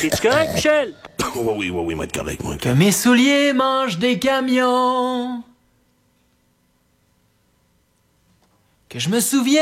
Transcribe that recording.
T'es correct, Michel? Oui, moi, être correct, moi. Que mes souliers mangent des camions. Que je me souviens